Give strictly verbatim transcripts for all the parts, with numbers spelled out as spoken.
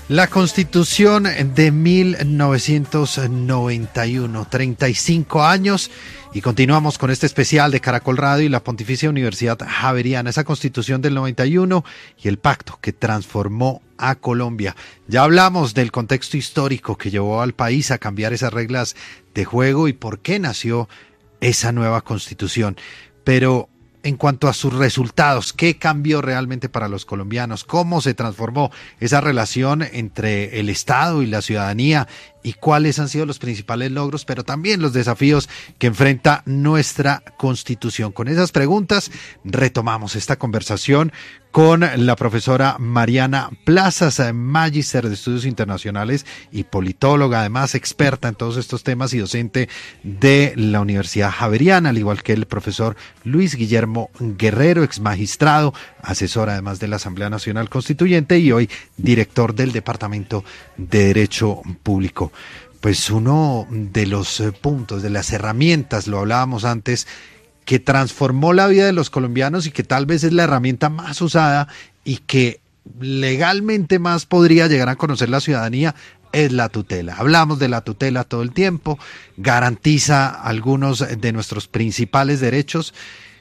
La Constitución de mil novecientos noventa y uno, treinta y cinco años, y continuamos con este especial de Caracol Radio y la Pontificia Universidad Javeriana, esa Constitución del noventa y uno y el pacto que transformó a Colombia. Ya hablamos del contexto histórico que llevó al país a cambiar esas reglas de juego y por qué nació esa nueva Constitución, pero en cuanto a sus resultados, ¿qué cambió realmente para los colombianos? ¿Cómo se transformó esa relación entre el Estado y la ciudadanía? ¿Y cuáles han sido los principales logros, pero también los desafíos que enfrenta nuestra Constitución? Con esas preguntas retomamos esta conversación con la profesora Mariana Plazas, magíster de Estudios Internacionales y politóloga, además experta en todos estos temas y docente de la Universidad Javeriana, al igual que el profesor Luis Guillermo Guerrero, ex magistrado, asesor además de la Asamblea Nacional Constituyente y hoy director del Departamento de Derecho Público. Pues uno de los puntos, de las herramientas, lo hablábamos antes, que transformó la vida de los colombianos y que tal vez es la herramienta más usada y que legalmente más podría llegar a conocer la ciudadanía, es la tutela. Hablamos de la tutela todo el tiempo, garantiza algunos de nuestros principales derechos.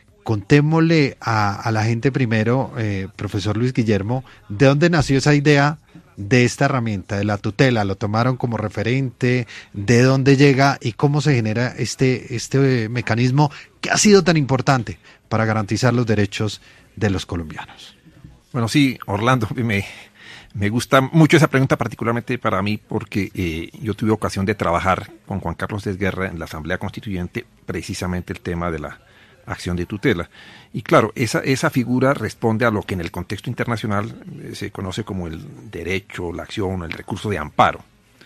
Contémosle a, a la gente primero, eh, profesor Luis Guillermo, ¿de dónde nació esa idea de esta herramienta, de la tutela? ¿Lo tomaron como referente? ¿De dónde llega y cómo se genera este, este mecanismo que ha sido tan importante para garantizar los derechos de los colombianos? Bueno, sí, Orlando, me, me gusta mucho esa pregunta, particularmente para mí, porque eh, yo tuve ocasión de trabajar con Juan Carlos Desguerra en la Asamblea Constituyente, precisamente el tema de la acción de tutela. Y claro, esa, esa figura responde a lo que en el contexto internacional eh, se conoce como el derecho, la acción, el recurso de amparo.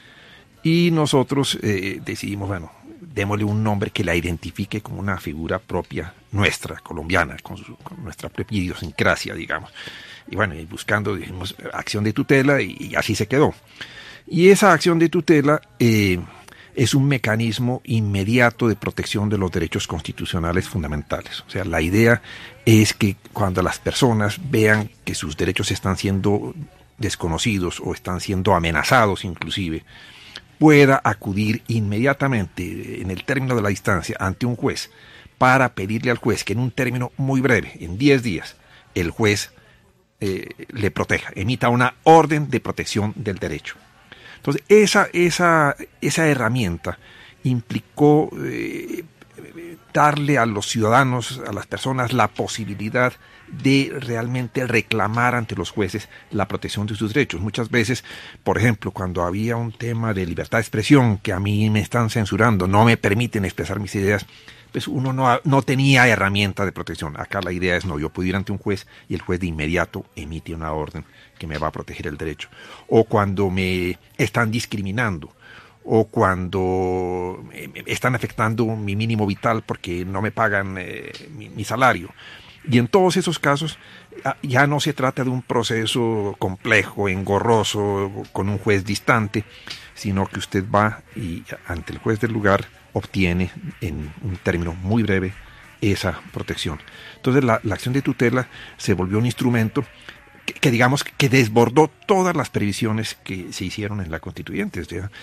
Y nosotros eh, decidimos, bueno, démosle un nombre que la identifique como una figura propia nuestra, colombiana, con, su, con nuestra propia idiosincrasia, digamos. Y bueno, y buscando, dijimos, acción de tutela y, y así se quedó. Y esa acción de tutela eh, es un mecanismo inmediato de protección de los derechos constitucionales fundamentales. O sea, la idea es que cuando las personas vean que sus derechos están siendo desconocidos o están siendo amenazados inclusive, pueda acudir inmediatamente en el término de la instancia ante un juez para pedirle al juez que en un término muy breve, en diez días, el juez eh, le proteja, emita una orden de protección del derecho. Entonces, esa, esa, esa herramienta implicó eh, darle a los ciudadanos, a las personas, la posibilidad de realmente reclamar ante los jueces la protección de sus derechos. Muchas veces, por ejemplo, cuando había un tema de libertad de expresión, que a mí me están censurando, no me permiten expresar mis ideas, pues uno no, no tenía herramienta de protección. Acá la idea es, no, yo puedo ir ante un juez y el juez de inmediato emite una orden que me va a proteger el derecho. O cuando me están discriminando, o cuando están afectando mi mínimo vital porque no me pagan eh, mi, mi salario. Y en todos esos casos ya no se trata de un proceso complejo, engorroso, con un juez distante, sino que usted va y ante el juez del lugar obtiene en un término muy breve esa protección. Entonces la, la acción de tutela se volvió un instrumento que, que digamos que desbordó todas las previsiones que se hicieron en la Constituyente. O sea,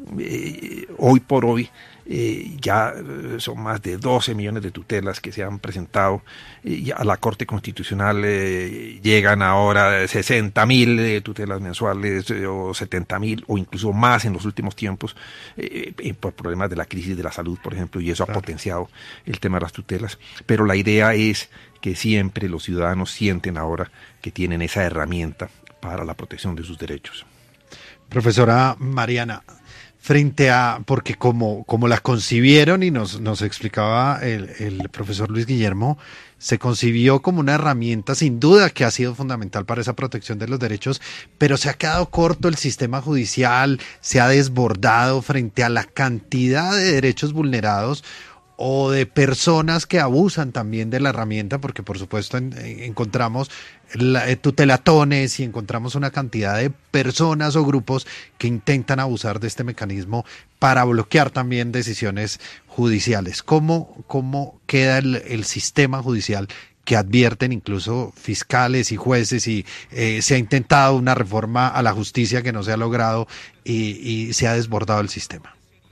eh, hoy por hoy eh, ya son más de doce millones de tutelas que se han presentado. Eh, a la Corte Constitucional eh, llegan ahora sesenta mil eh, tutelas mensuales eh, o setenta mil o incluso más en los últimos tiempos eh, eh, por problemas de la crisis de la salud, por ejemplo, y eso claro. ha potenciado el tema de las tutelas. Pero la idea es que siempre los ciudadanos sienten ahora que tienen esa herramienta para la protección de sus derechos. Profesora Mariana, frente a, porque como, como la concibieron y nos, nos explicaba el, el profesor Luis Guillermo, se concibió como una herramienta sin duda que ha sido fundamental para esa protección de los derechos, pero se ha quedado corto el sistema judicial, se ha desbordado frente a la cantidad de derechos vulnerados o de personas que abusan también de la herramienta, porque por supuesto en, en, encontramos la, eh, tutelatones y encontramos una cantidad de personas o grupos que intentan abusar de este mecanismo para bloquear también decisiones judiciales. ¿Cómo, cómo queda el, el sistema judicial que advierten incluso fiscales y jueces, y eh, se ha intentado una reforma a la justicia que no se ha logrado y, y se ha desbordado el sistema?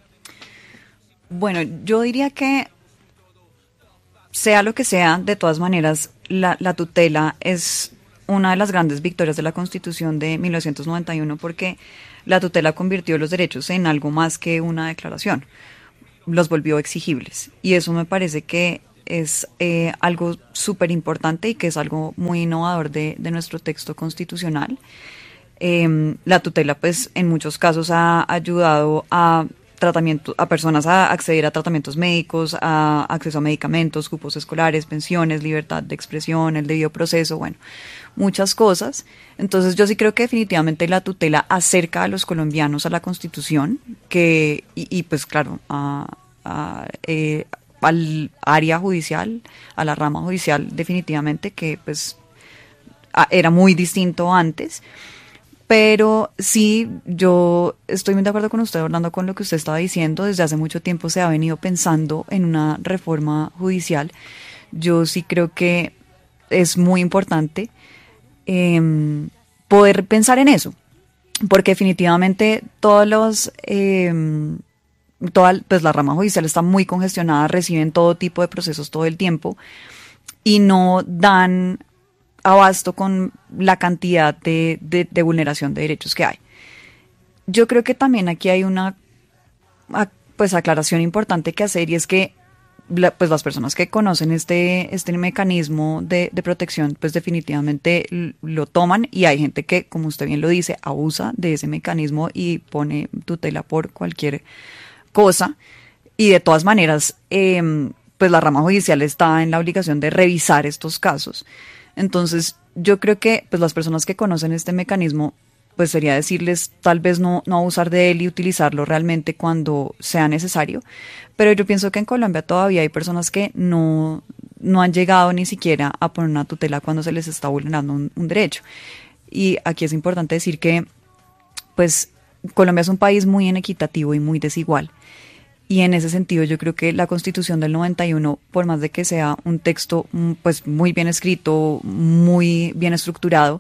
Bueno, yo diría que sea lo que sea, de todas maneras, la, la tutela es una de las grandes victorias de la Constitución de mil novecientos noventa y uno, porque la tutela convirtió los derechos en algo más que una declaración, los volvió exigibles, y eso me parece que es eh, algo súper importante y que es algo muy innovador de, de nuestro texto constitucional. Eh, la tutela, pues, en muchos casos ha ayudado a tratamiento, a personas a acceder a tratamientos médicos, a acceso a medicamentos, cupos escolares, pensiones, libertad de expresión, el debido proceso, bueno, muchas cosas. Entonces yo sí creo que definitivamente la tutela acerca a los colombianos a la Constitución, que y, y pues claro, a, a, eh, al área judicial, a la rama judicial definitivamente, que pues a, era muy distinto antes. Pero sí, yo estoy muy de acuerdo con usted, Orlando, con lo que usted estaba diciendo. Desde hace mucho tiempo se ha venido pensando en una reforma judicial. Yo sí creo que es muy importante eh, poder pensar en eso, porque definitivamente todos los, eh, toda, pues la rama judicial está muy congestionada, reciben todo tipo de procesos todo el tiempo y no dan abasto con la cantidad de, de, de vulneración de derechos que hay. Yo creo que también aquí hay una pues aclaración importante que hacer, y es que la, pues las personas que conocen este, este mecanismo de, de protección pues definitivamente lo toman, y hay gente que, como usted bien lo dice, abusa de ese mecanismo y pone tutela por cualquier cosa, y de todas maneras eh, pues la rama judicial está en la obligación de revisar estos casos. Entonces, yo creo que pues las personas que conocen este mecanismo, pues sería decirles tal vez no, no abusar de él y utilizarlo realmente cuando sea necesario. Pero yo pienso que en Colombia todavía hay personas que no, no han llegado ni siquiera a poner una tutela cuando se les está vulnerando un, un derecho. Y aquí es importante decir que pues Colombia es un país muy inequitativo y muy desigual. Y en ese sentido yo creo que la Constitución del noventa y uno, por más de que sea un texto pues muy bien escrito, muy bien estructurado,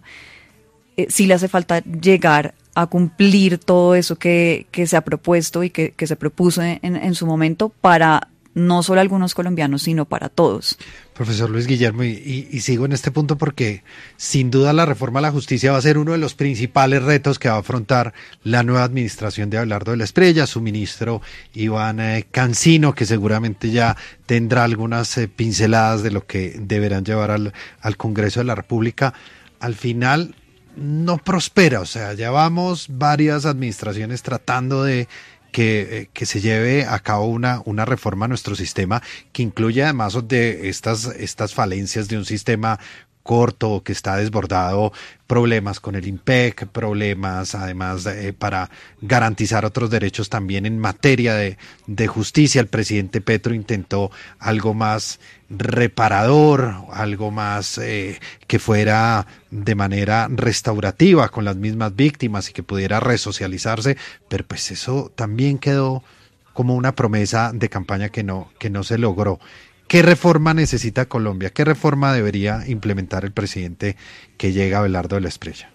eh, sí le hace falta llegar a cumplir todo eso que, que se ha propuesto y que, que se propuso en, en su momento para no solo algunos colombianos, sino para todos. Profesor Luis Guillermo, y, y, y sigo en este punto porque sin duda la reforma a la justicia va a ser uno de los principales retos que va a afrontar la nueva administración de Abelardo de la Espriella, su ministro Iván eh, Cancino, que seguramente ya tendrá algunas eh, pinceladas de lo que deberán llevar al, al Congreso de la República. Al final no prospera, o sea, ya vamos varias administraciones tratando de Que, que se lleve a cabo una, una reforma a nuestro sistema que incluye además de estas, estas falencias de un sistema corto que está desbordado, problemas con el IMPEC, problemas además eh, para garantizar otros derechos también en materia de, de justicia. El presidente Petro intentó algo más reparador, algo más eh, que fuera de manera restaurativa con las mismas víctimas y que pudiera resocializarse, pero pues eso también quedó como una promesa de campaña que no, que no se logró. ¿Qué reforma necesita Colombia? ¿Qué reforma debería implementar el presidente que llega, Abelardo de la Espriella?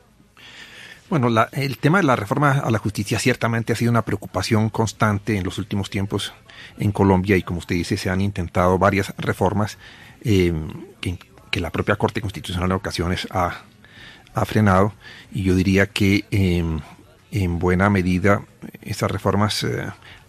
Bueno, la, el tema de la reforma a la justicia ciertamente ha sido una preocupación constante en los últimos tiempos en Colombia, y como usted dice, se han intentado varias reformas eh, que, que la propia Corte Constitucional en ocasiones ha, ha frenado, y yo diría que eh, en buena medida esas reformas eh,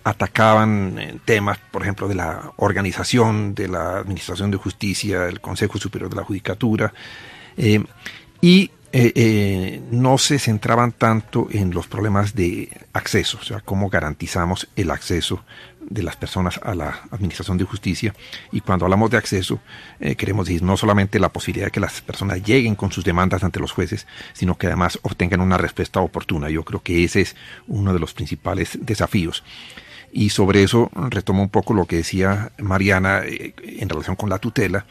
atacaban temas, por ejemplo, de la organización de la Administración de Justicia, el Consejo Superior de la Judicatura, eh, y eh, eh, no se centraban tanto en los problemas de acceso, o sea, cómo garantizamos el acceso de las personas a la Administración de Justicia. Y cuando hablamos de acceso, eh, queremos decir no solamente la posibilidad de que las personas lleguen con sus demandas ante los jueces, sino que además obtengan una respuesta oportuna. Yo creo que ese es uno de los principales desafíos. Y sobre eso retomo un poco lo que decía Mariana eh, en relación con la tutela.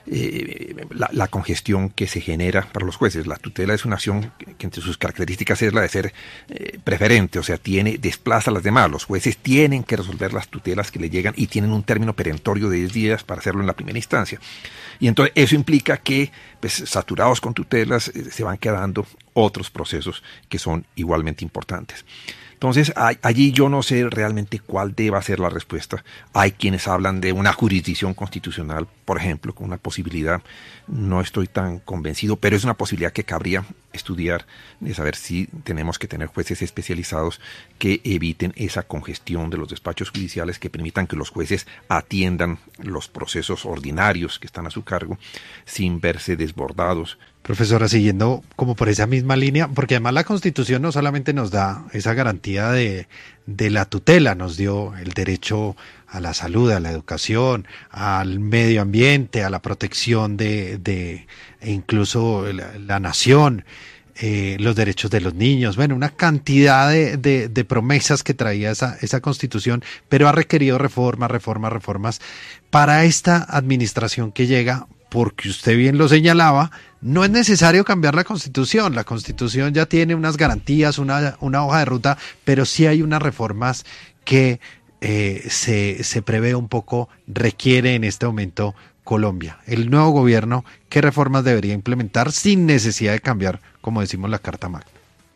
eh, la, la congestión que se genera para los jueces. La tutela es una acción que, que entre sus características es la de ser eh, preferente, o sea, tiene desplaza a las demás. Los jueces tienen que resolver las tutelas que le llegan y tienen un término perentorio de diez días para hacerlo en la primera instancia. Y entonces eso implica que, pues, saturados con tutelas, eh, se van quedando otros procesos que son igualmente importantes. Entonces, allí yo no sé realmente cuál deba ser la respuesta. Hay quienes hablan de una jurisdicción constitucional, por ejemplo, con una posibilidad. No estoy tan convencido, pero es una posibilidad que cabría estudiar, de saber si tenemos que tener jueces especializados que eviten esa congestión de los despachos judiciales, que permitan que los jueces atiendan los procesos ordinarios que están a su cargo sin verse desbordados. Profesora, siguiendo como por esa misma línea, porque además la Constitución no solamente nos da esa garantía de, de la tutela, nos dio el derecho a la salud, a la educación, al medio ambiente, a la protección de, de e incluso la, la nación, eh, los derechos de los niños, bueno, una cantidad de, de, de promesas que traía esa, esa Constitución, pero ha requerido reformas, reformas, reformas para esta administración que llega, porque usted bien lo señalaba, no es necesario cambiar la Constitución. La Constitución ya tiene unas garantías, una, una hoja de ruta, pero sí hay unas reformas que eh, se, se prevé un poco, requiere en este momento Colombia. El nuevo gobierno, ¿qué reformas debería implementar sin necesidad de cambiar, como decimos, la Carta Magna?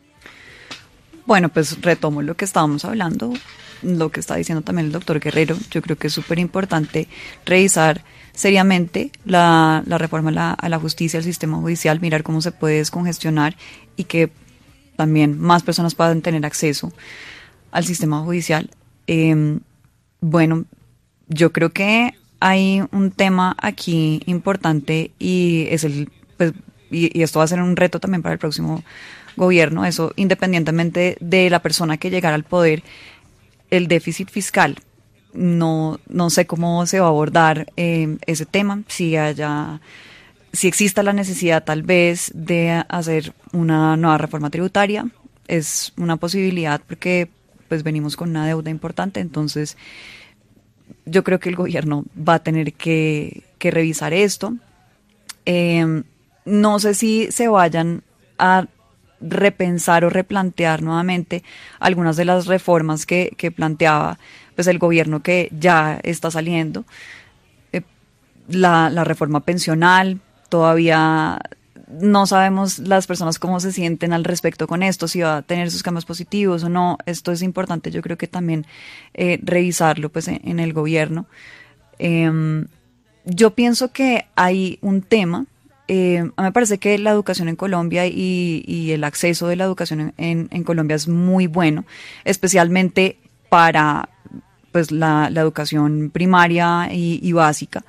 Bueno, pues retomo lo que estábamos hablando, lo que está diciendo también el doctor Guerrero. Yo creo que es súper importante revisar seriamente la, la reforma a la, a la justicia, al sistema judicial, mirar cómo se puede descongestionar y que también más personas puedan tener acceso al sistema judicial. Eh, bueno, yo creo que hay un tema aquí importante y es el, pues, y, y esto va a ser un reto también para el próximo gobierno, eso independientemente de la persona que llegara al poder, el déficit fiscal. No, no sé cómo se va a abordar eh, ese tema, si haya, si exista la necesidad tal vez de hacer una nueva reforma tributaria, es una posibilidad porque pues venimos con una deuda importante, entonces yo creo que el gobierno va a tener que, que revisar esto. Eh, no sé si se vayan a repensar o replantear nuevamente algunas de las reformas que, que planteaba pues el gobierno que ya está saliendo. Eh, la, la reforma pensional, todavía no sabemos las personas cómo se sienten al respecto con esto, si va a tener sus cambios positivos o no. Esto es importante, yo creo que también eh, revisarlo pues en, en el gobierno. Eh, yo pienso que hay un tema. Eh, me parece que la educación en Colombia y, y el acceso de la educación en, en, en Colombia es muy bueno, especialmente para pues la, la educación primaria y, y básica.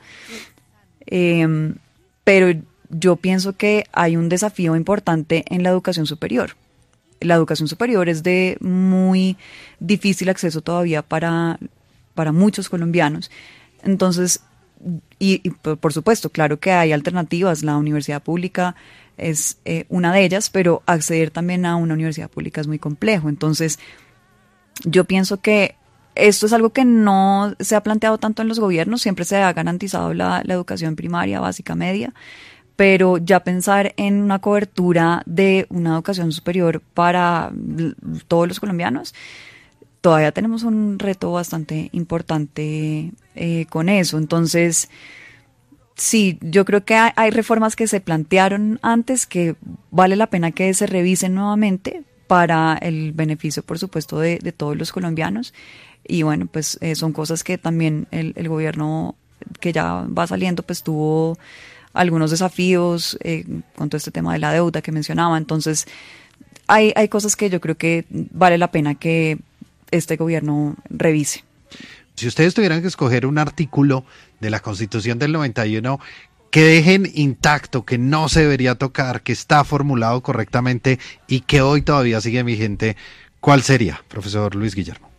Eh, pero yo pienso que hay un desafío importante en la educación superior. La educación superior es de muy difícil acceso todavía para, para muchos colombianos. Entonces, Y, y por supuesto, claro que hay alternativas, la universidad pública es eh, una de ellas, pero acceder también a una universidad pública es muy complejo. Entonces, yo pienso que esto es algo que no se ha planteado tanto en los gobiernos, siempre se ha garantizado la, la educación primaria, básica, media, pero ya pensar en una cobertura de una educación superior para todos los colombianos, todavía tenemos un reto bastante importante eh, con eso. Entonces, sí, yo creo que hay, hay reformas que se plantearon antes que vale la pena que se revisen nuevamente para el beneficio, por supuesto, de, de todos los colombianos. Y bueno, pues eh, son cosas que también el, el gobierno que ya va saliendo, pues tuvo algunos desafíos eh, con todo este tema de la deuda que mencionaba. Entonces, hay, hay cosas que yo creo que vale la pena que este gobierno revise. Si ustedes tuvieran que escoger un artículo de la Constitución del noventa y uno que dejen intacto, que no se debería tocar, que está formulado correctamente y que hoy todavía sigue vigente, ¿cuál sería, profesor Luis Guillermo?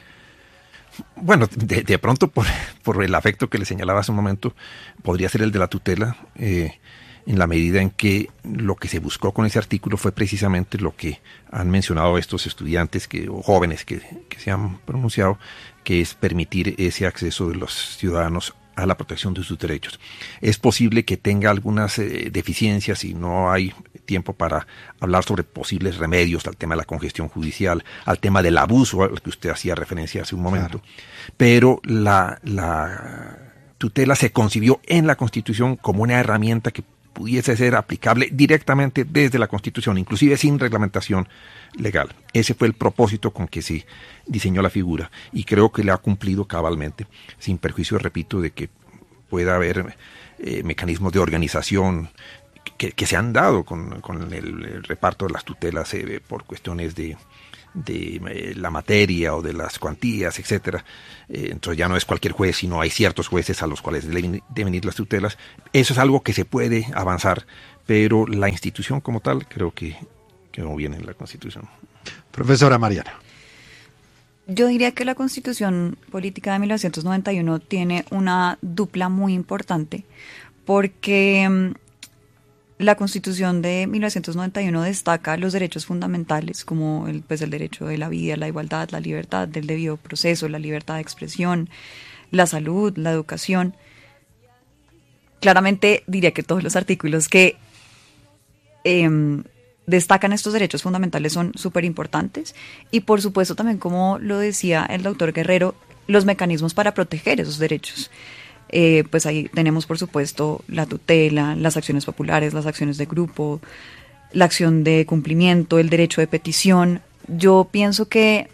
Bueno, de, de pronto por, por el afecto que le señalaba hace un momento, podría ser el de la tutela, eh, en la medida en que lo que se buscó con ese artículo fue precisamente lo que han mencionado estos estudiantes que, o jóvenes que, que se han pronunciado, que es permitir ese acceso de los ciudadanos a la protección de sus derechos. Es posible que tenga algunas eh, deficiencias y no hay tiempo para hablar sobre posibles remedios al tema de la congestión judicial, al tema del abuso al que usted hacía referencia hace un momento. Claro. Pero la, la tutela se concibió en la Constitución como una herramienta que pudiese ser aplicable directamente desde la Constitución, inclusive sin reglamentación legal. Ese fue el propósito con que se diseñó la figura y creo que le ha cumplido cabalmente, sin perjuicio, repito, de que pueda haber eh, mecanismos de organización que, que se han dado con, con el, el reparto de las tutelas eh, por cuestiones de de eh, la materia o de las cuantías, etcétera. Eh, entonces ya no es cualquier juez, sino hay ciertos jueces a los cuales deben, deben ir las tutelas. Eso es algo que se puede avanzar, pero la institución como tal creo que quedó bien en la Constitución. Profesora Mariana. Yo diría que la Constitución Política de mil novecientos noventa y uno tiene una dupla muy importante, porque la Constitución de mil novecientos noventa y uno destaca los derechos fundamentales como el, pues el derecho de la vida, la igualdad, la libertad del debido proceso, la libertad de expresión, la salud, la educación. Claramente diría que todos los artículos que eh, destacan estos derechos fundamentales son súper importantes y por supuesto también, como lo decía el doctor Guerrero, los mecanismos para proteger esos derechos. Eh, pues ahí tenemos por supuesto la tutela, las acciones populares, las acciones de grupo, la acción de cumplimiento, el derecho de petición. Yo pienso que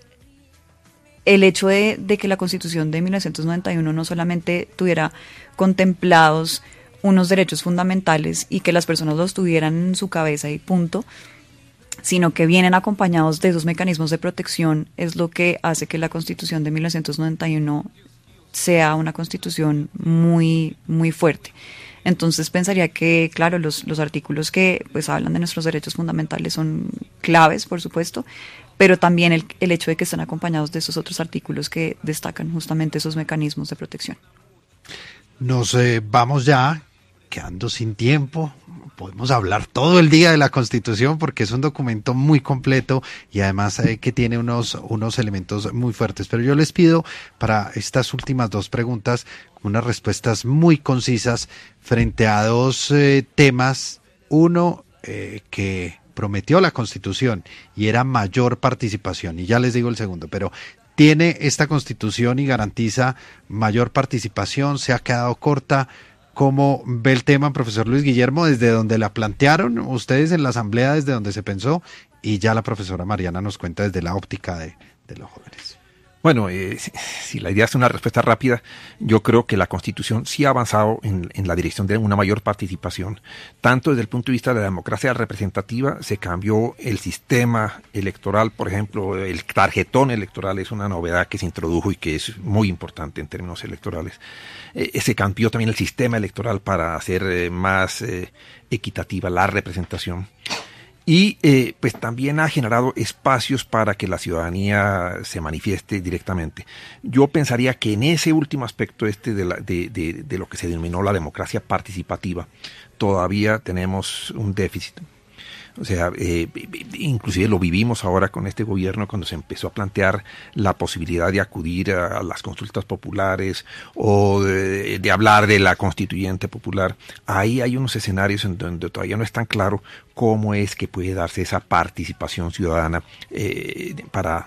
el hecho de, de que la Constitución de mil novecientos noventa y uno no solamente tuviera contemplados unos derechos fundamentales y que las personas los tuvieran en su cabeza y punto, sino que vienen acompañados de esos mecanismos de protección, es lo que hace que la Constitución de mil novecientos noventa y uno sea una constitución muy, muy fuerte. Entonces pensaría que, claro, los, los artículos que pues hablan de nuestros derechos fundamentales son claves, por supuesto, pero también el, el hecho de que estén acompañados de esos otros artículos que destacan justamente esos mecanismos de protección. Nos eh, vamos ya, quedando sin tiempo. Podemos hablar todo el día de la Constitución porque es un documento muy completo y además eh, que tiene unos, unos elementos muy fuertes. Pero yo les pido para estas últimas dos preguntas unas respuestas muy concisas frente a dos eh, temas. Uno eh, que prometió la Constitución y era mayor participación. Y ya les digo el segundo, pero ¿tiene esta Constitución y garantiza mayor participación? ¿Se ha quedado corta? ¿Cómo ve el tema, profesor Luis Guillermo, desde donde la plantearon ustedes en la asamblea, desde donde se pensó, y ya la profesora Mariana nos cuenta desde la óptica de, de los jóvenes? Bueno, eh, si, si la idea es una respuesta rápida, yo creo que la Constitución sí ha avanzado en, en la dirección de una mayor participación. Tanto desde el punto de vista de la democracia representativa, se cambió el sistema electoral, por ejemplo, el tarjetón electoral es una novedad que se introdujo y que es muy importante en términos electorales. Eh, se cambió también el sistema electoral para hacer eh, más eh, equitativa la representación. Y eh, pues también ha generado espacios para que la ciudadanía se manifieste directamente. Yo pensaría que en ese último aspecto este de, la, de, de, de lo que se denominó la democracia participativa, todavía tenemos un déficit. O sea, eh, inclusive lo vivimos ahora con este gobierno cuando se empezó a plantear la posibilidad de acudir a, a las consultas populares o de, de hablar de la constituyente popular. Ahí hay unos escenarios en donde todavía no es tan claro cómo es que puede darse esa participación ciudadana eh, para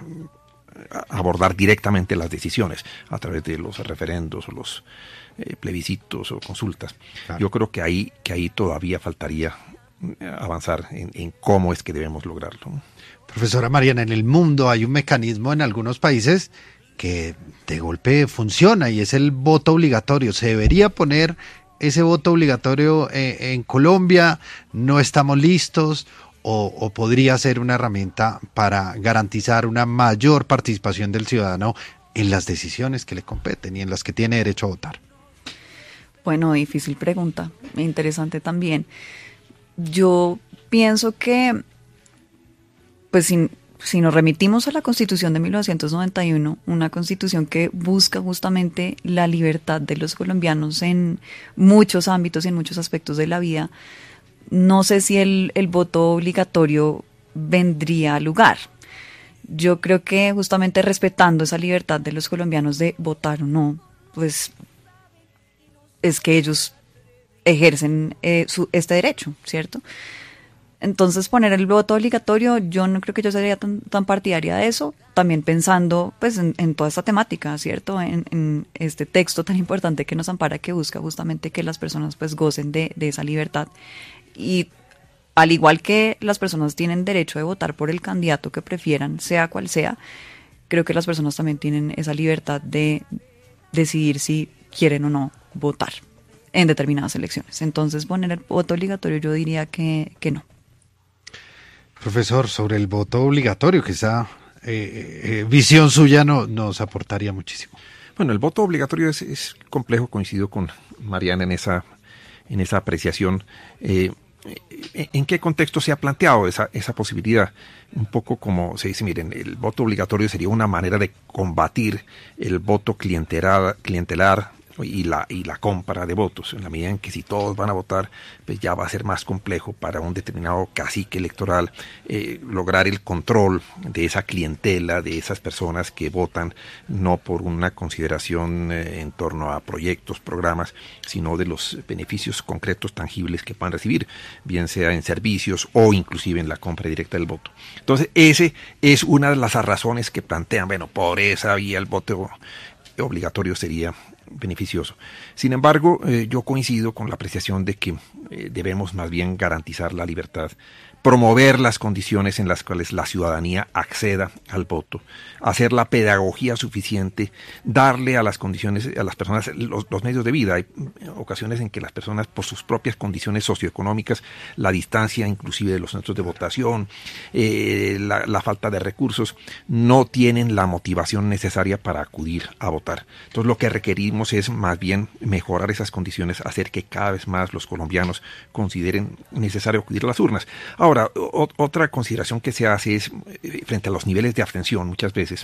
abordar directamente las decisiones a través de los referendos o los eh, plebiscitos o consultas. Claro. Yo creo que ahí, que ahí todavía faltaría avanzar en, en cómo es que debemos lograrlo. Profesora Mariana, en el mundo hay un mecanismo en algunos países que de golpe funciona y es el voto obligatorio. ¿Se debería poner ese voto obligatorio eh, en Colombia? ¿No estamos listos? O, ¿O podría ser una herramienta para garantizar una mayor participación del ciudadano en las decisiones que le competen y en las que tiene derecho a votar? Bueno, difícil pregunta, interesante también. Yo pienso que, pues si, si nos remitimos a la Constitución de mil novecientos noventa y uno, una Constitución que busca justamente la libertad de los colombianos en muchos ámbitos y en muchos aspectos de la vida, no sé si el, el voto obligatorio vendría al lugar. Yo creo que justamente respetando esa libertad de los colombianos de votar o no, pues es que ellos ejercen eh, su, este derecho, ¿cierto? Entonces poner el voto obligatorio, yo no creo que yo sería tan, tan partidaria de eso, también pensando pues en, en toda esta temática, ¿cierto? En, en este texto tan importante que nos ampara, que busca justamente que las personas pues gocen de, de esa libertad. Y al igual que las personas tienen derecho de votar por el candidato que prefieran, sea cual sea, creo que las personas también tienen esa libertad de decidir si quieren o no votar en determinadas elecciones. Entonces, poner el voto obligatorio, yo diría que, que no. Profesor, sobre el voto obligatorio, que esa eh, eh, visión suya no, nos aportaría muchísimo. Bueno, el voto obligatorio es, es complejo, coincido con Mariana en esa, en esa apreciación. Eh, ¿En qué contexto se ha planteado esa, esa posibilidad? Un poco como se dice, miren, el voto obligatorio sería una manera de combatir el voto clientelar, clientelar y la, y la compra de votos, en la medida en que si todos van a votar, pues ya va a ser más complejo para un determinado cacique electoral eh, lograr el control de esa clientela, de esas personas que votan no por una consideración eh, en torno a proyectos, programas, sino de los beneficios concretos, tangibles que puedan recibir, bien sea en servicios o inclusive en la compra directa del voto. Entonces, ese es una de las razones que plantean, bueno, por esa vía el voto obligatorio sería beneficioso. Sin embargo, eh, yo coincido con la apreciación de que eh, debemos más bien garantizar la libertad, promover las condiciones en las cuales la ciudadanía acceda al voto, hacer la pedagogía suficiente, darle a las condiciones, a las personas los, los medios de vida. Hay ocasiones en que las personas, por sus propias condiciones socioeconómicas, la distancia inclusive de los centros de votación, eh, la, la falta de recursos, no tienen la motivación necesaria para acudir a votar. Entonces, lo que requerimos es más bien mejorar esas condiciones, hacer que cada vez más los colombianos consideren necesario acudir a las urnas. Ahora, o, otra consideración que se hace es eh, frente a los niveles de abstención muchas veces,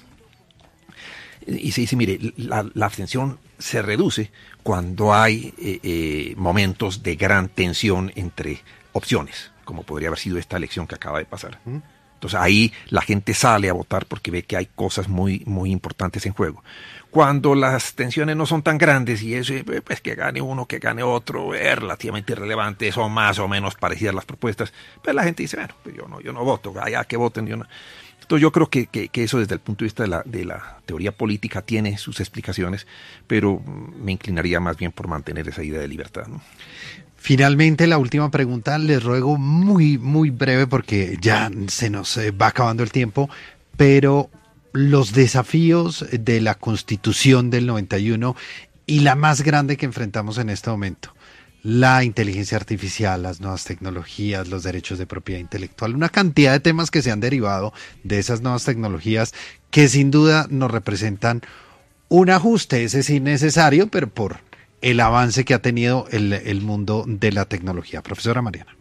y se dice, mire, la, la abstención se reduce cuando hay eh, eh, momentos de gran tensión entre opciones, como podría haber sido esta elección que acaba de pasar. Entonces ahí la gente sale a votar porque ve que hay cosas muy, muy importantes en juego. Cuando las tensiones no son tan grandes y eso, pues que gane uno, que gane otro, es relativamente irrelevante, son más o menos parecidas las propuestas, pues la gente dice, bueno, pues yo no, yo no voto, allá que voten, yo no. Entonces yo creo que, que, que eso desde el punto de vista de la, de la teoría política tiene sus explicaciones, pero me inclinaría más bien por mantener esa idea de libertad, ¿no? Finalmente, la última pregunta, les ruego muy, muy breve porque ya se nos va acabando el tiempo, pero los desafíos de la Constitución del noventa y uno y la más grande que enfrentamos en este momento, la inteligencia artificial, las nuevas tecnologías, los derechos de propiedad intelectual, una cantidad de temas que se han derivado de esas nuevas tecnologías que sin duda nos representan un ajuste, ese sí necesario, pero por el avance que ha tenido el, el mundo de la tecnología. Profesora Mariana.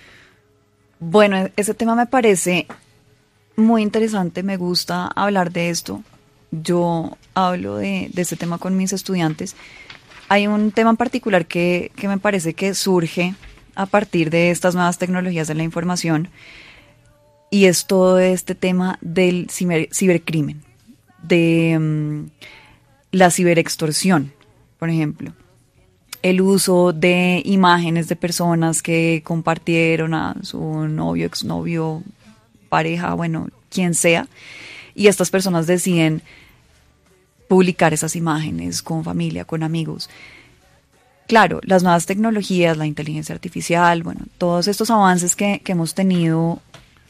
Bueno, ese tema me parece muy interesante, me gusta hablar de esto. Yo hablo de, de este tema con mis estudiantes. Hay un tema en particular que, que me parece que surge a partir de estas nuevas tecnologías de la información, y es todo este tema del ciber, cibercrimen, de um, la ciberextorsión, por ejemplo. El uso de imágenes de personas que compartieron a su novio, exnovio, pareja, bueno, quien sea, y estas personas deciden publicar esas imágenes con familia, con amigos. Claro, las nuevas tecnologías, la inteligencia artificial, bueno, todos estos avances que, que hemos tenido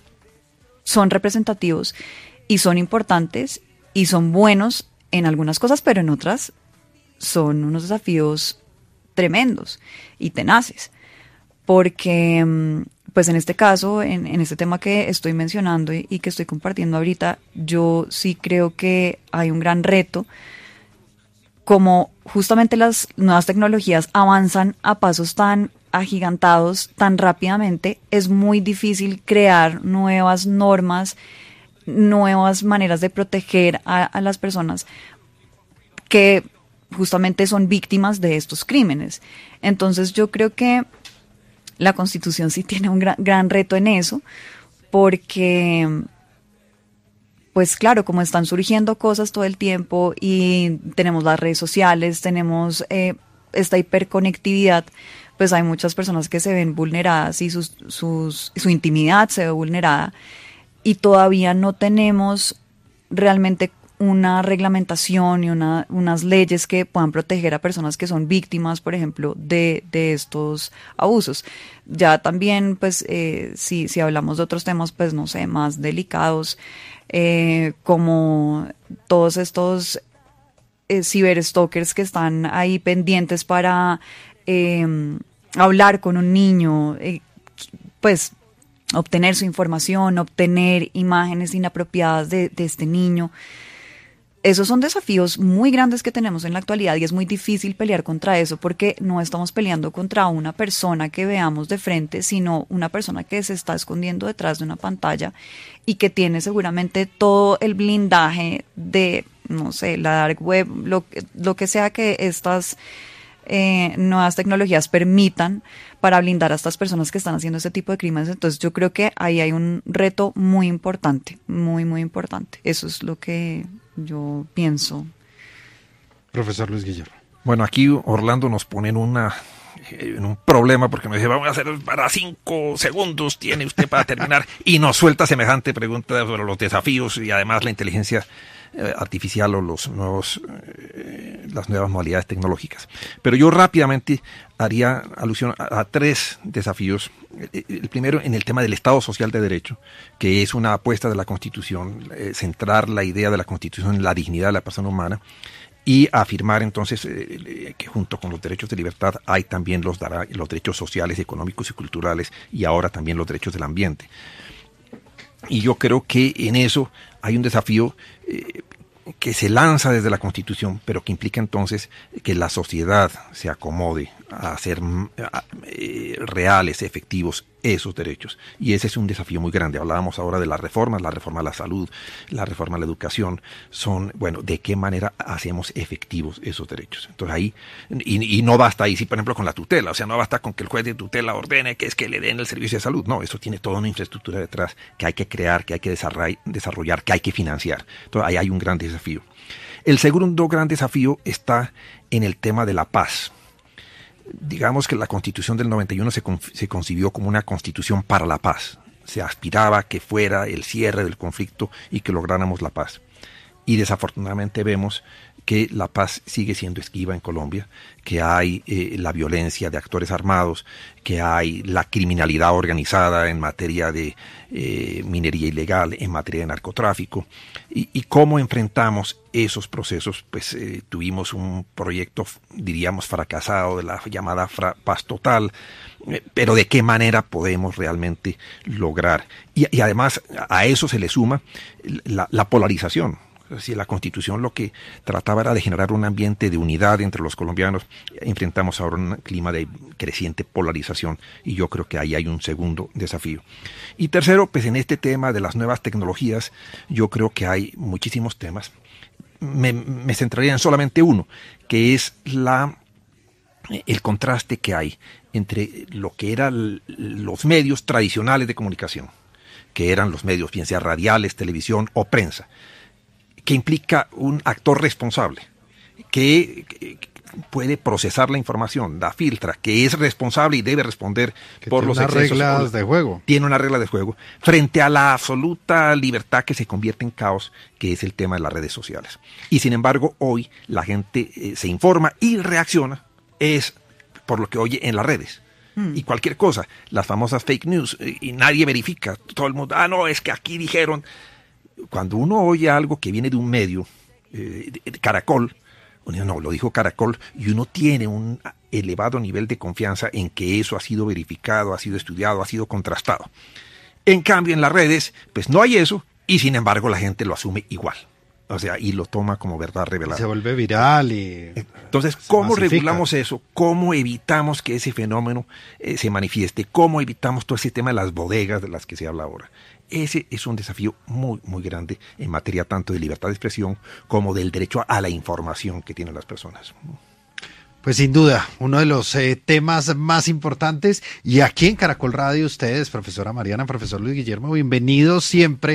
son representativos y son importantes y son buenos en algunas cosas, pero en otras son unos desafíos tremendos y tenaces, porque pues en este caso, en, en este tema que estoy mencionando y, y que estoy compartiendo ahorita, yo sí creo que hay un gran reto, como justamente las nuevas tecnologías avanzan a pasos tan agigantados, tan rápidamente, es muy difícil crear nuevas normas, nuevas maneras de proteger a, a las personas que justamente son víctimas de estos crímenes. Entonces yo creo que la Constitución sí tiene un gran, gran reto en eso, porque, pues claro, como están surgiendo cosas todo el tiempo y tenemos las redes sociales, tenemos eh, esta hiperconectividad, pues hay muchas personas que se ven vulneradas y sus, sus, su intimidad se ve vulnerada, y todavía no tenemos realmente una reglamentación y una, unas leyes que puedan proteger a personas que son víctimas, por ejemplo, de, de estos abusos. Ya también, pues, eh, si, si hablamos de otros temas, pues, no sé, más delicados, eh, como todos estos eh, ciberstalkers que están ahí pendientes para eh, hablar con un niño, eh, pues, obtener su información, obtener imágenes inapropiadas de, de este niño. Esos son desafíos muy grandes que tenemos en la actualidad y es muy difícil pelear contra eso porque no estamos peleando contra una persona que veamos de frente, sino una persona que se está escondiendo detrás de una pantalla y que tiene seguramente todo el blindaje de, no sé, la dark web, lo, lo que sea que estas eh, nuevas tecnologías permitan para blindar a estas personas que están haciendo este tipo de crímenes. Entonces yo creo que ahí hay un reto muy importante, muy, muy importante. Eso es lo que yo pienso. Profesor Luis Guillermo. Bueno, aquí Orlando nos pone en una en un problema porque me dice, vamos a hacer para cinco segundos, tiene usted para terminar, y nos suelta semejante pregunta sobre los desafíos y además la inteligencia eh, artificial o los nuevos eh, las nuevas modalidades tecnológicas. Pero yo rápidamente haría alusión a, a tres desafíos. El primero en el tema del Estado Social de Derecho, que es una apuesta de la Constitución, eh, centrar la idea de la Constitución en la dignidad de la persona humana y afirmar entonces eh, que junto con los derechos de libertad hay también los, los derechos sociales, económicos y culturales, y ahora también los derechos del ambiente. Y yo creo que en eso hay un desafío eh, que se lanza desde la Constitución, pero que implica entonces que la sociedad se acomode a hacer a, eh, reales, efectivos esos derechos. Y ese es un desafío muy grande. Hablábamos ahora de las reformas, la reforma a la salud, la reforma a la educación. Son, bueno, ¿de qué manera hacemos efectivos esos derechos? Entonces ahí, y, y no basta ahí, sí, por ejemplo, con la tutela. O sea, no basta con que el juez de tutela ordene que es que le den el servicio de salud. No, eso tiene toda una infraestructura detrás que hay que crear, que hay que desarrollar, que hay que financiar. Entonces ahí hay un gran desafío. El segundo gran desafío está en el tema de la paz. Digamos que la Constitución del noventa y uno se, con, se concibió como una constitución para la paz. Se aspiraba a que fuera el cierre del conflicto y que lográramos la paz. Y desafortunadamente vemos que la paz sigue siendo esquiva en Colombia, que hay eh, la violencia de actores armados, que hay la criminalidad organizada en materia de eh, minería ilegal, en materia de narcotráfico. Y, y cómo enfrentamos esos procesos, pues eh, tuvimos un proyecto, diríamos, fracasado de la llamada fra- paz total, eh, pero de qué manera podemos realmente lograr. Y, y además a eso se le suma la, la polarización. Si la Constitución lo que trataba era de generar un ambiente de unidad entre los colombianos, enfrentamos ahora un clima de creciente polarización y yo creo que ahí hay un segundo desafío. Y tercero, pues en este tema de las nuevas tecnologías, yo creo que hay muchísimos temas. Me, me centraría en solamente uno, que es la el contraste que hay entre lo que eran los medios tradicionales de comunicación, que eran los medios, bien sea radiales, televisión o prensa, que implica un actor responsable, que, que puede procesar la información, la filtra, que es responsable y debe responder que por los excesos. Tiene unas reglas de juego. Tiene una regla de juego, frente a la absoluta libertad que se convierte en caos, que es el tema de las redes sociales. Y sin embargo, hoy la gente eh, se informa y reacciona, es por lo que oye en las redes. Y cualquier cosa, las famosas fake news, eh, y nadie verifica, todo el mundo, ah, no, es que aquí dijeron. Cuando uno oye algo que viene de un medio, eh, de, de Caracol, uno, no, lo dijo Caracol, y uno tiene un elevado nivel de confianza en que eso ha sido verificado, ha sido estudiado, ha sido contrastado. En cambio, en las redes, pues no hay eso, y sin embargo la gente lo asume igual. O sea, y lo toma como verdad revelada. Se vuelve viral y... Entonces, ¿cómo regulamos eso? ¿Cómo evitamos que ese fenómeno eh, se manifieste? ¿Cómo evitamos todo ese tema de las bodegas de las que se habla ahora? Ese es un desafío muy, muy grande en materia tanto de libertad de expresión como del derecho a la información que tienen las personas. Pues sin duda, uno de los eh, temas más importantes. Y aquí en Caracol Radio, ustedes, profesora Mariana, profesor Luis Guillermo, bienvenidos siempre,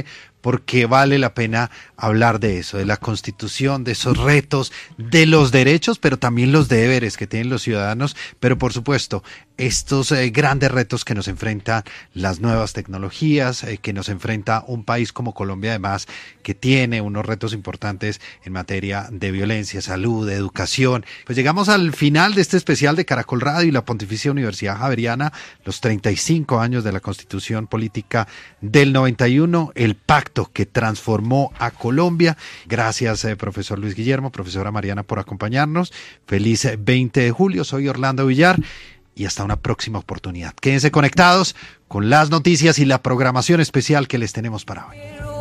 porque vale la pena hablar de eso, de la Constitución, de esos retos, de los derechos, pero también los deberes que tienen los ciudadanos, pero por supuesto, estos eh, grandes retos que nos enfrentan las nuevas tecnologías, eh, que nos enfrenta un país como Colombia, además, que tiene unos retos importantes en materia de violencia, salud, de educación. Pues llegamos al final de este especial de Caracol Radio y la Pontificia Universidad Javeriana, los treinta y cinco años de la Constitución Política del noventa y uno, el pacto que transformó a Colombia. Gracias, eh, profesor Luis Guillermo, profesora Mariana, por acompañarnos. Feliz veinte de julio, soy Orlando Villar y hasta una próxima oportunidad. Quédense conectados con las noticias y la programación especial que les tenemos para hoy.